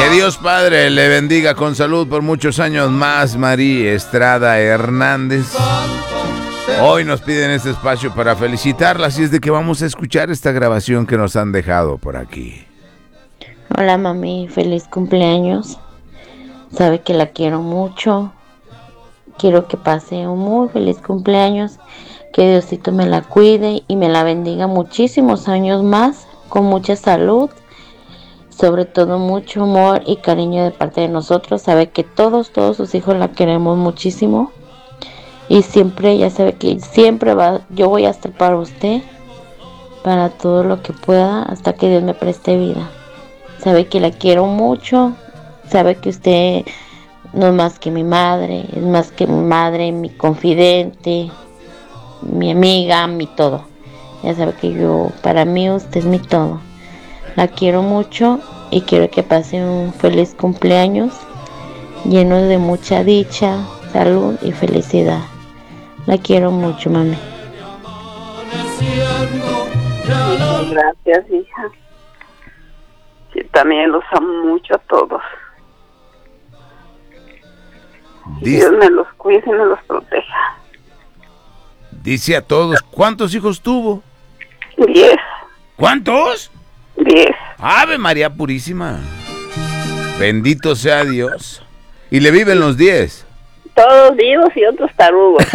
Que Dios Padre le bendiga con salud por muchos años más, María Estrada Hernández. Hoy nos piden este espacio para felicitarla, así es de que vamos a escuchar esta grabación que nos han dejado por aquí. Hola mami, feliz cumpleaños. Sabe que la quiero mucho. Quiero que pase un muy feliz cumpleaños. Que Diosito me la cuide y me la bendiga muchísimos años más, con mucha salud, sobre todo mucho amor y cariño de parte de nosotros. Sabe que todos sus hijos la queremos muchísimo y siempre, ya sabe que siempre yo voy a estar para usted, para todo lo que pueda, hasta que Dios me preste vida. Sabe que la quiero mucho, sabe que usted no es más que mi madre, es más que mi madre, mi confidente, mi amiga, mi todo. Ya sabe que para mí usted es mi todo. La quiero mucho y quiero que pase un feliz cumpleaños lleno de mucha dicha, salud y felicidad. La quiero mucho, mami. Gracias, hija. Sí, también los amo mucho a todos. Dios me los cuide y me los proteja. Dice a todos, ¿cuántos hijos tuvo? 10. ¿Cuántos? 10. Ave María Purísima. Bendito sea Dios. ¿Y le viven los 10? Todos vivos y otros tarugos.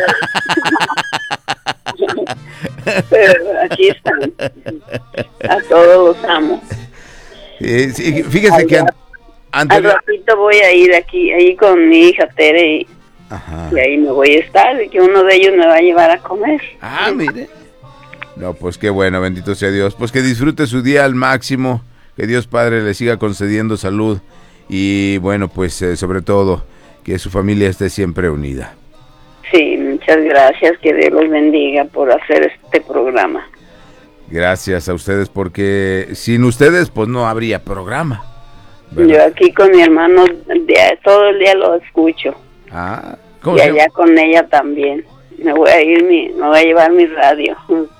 Pero aquí están. A todos los amo. Sí, fíjese que al ratito voy a ir ahí con mi hija Tere y ahí me voy a estar, y que uno de ellos me va a llevar a comer. Ah, mire. No, pues qué bueno, bendito sea Dios. Pues que disfrute su día al máximo, que Dios Padre le siga concediendo salud y bueno, pues sobre todo, que su familia esté siempre unida. Sí, muchas gracias, que Dios los bendiga por hacer este programa. Gracias a ustedes, porque sin ustedes pues no habría programa, ¿verdad? Yo aquí con mi hermano todo el día lo escucho. Ah, ¿cómo? Y allá con ella también. Me voy a llevar mi radio.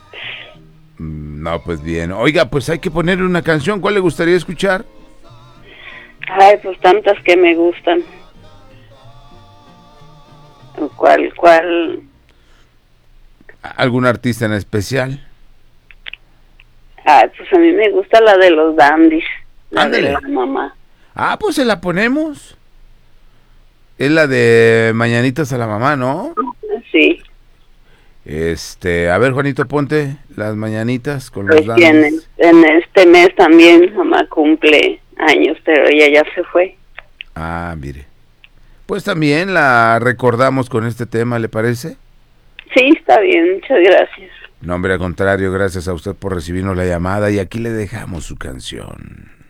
No, pues bien. Oiga, pues hay que ponerle una canción. ¿Cuál le gustaría escuchar? Ay, pues tantas que me gustan. ¿Cuál? ¿Algún artista en especial? Ay, pues a mí me gusta la de los Dandies. Ándele. De la mamá. Ah, pues se la ponemos. Es la de Mañanitas a la Mamá, ¿no? Sí. A ver, Juanito, ponte las mañanitas con pues los Dandies. En este mes también mamá cumple años, pero ella ya se fue. Ah, mire. Pues también la recordamos con este tema, ¿le parece? Sí, está bien, muchas gracias. No, hombre, al contrario, gracias a usted por recibirnos la llamada y aquí le dejamos su canción.